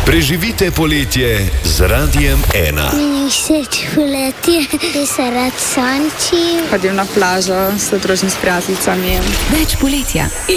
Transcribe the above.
Preživite poletje z Radiem 1. Meni všeč poletje, da se rad sonči. Hodim na plažo, se družim s prijateljicami. Več poletja.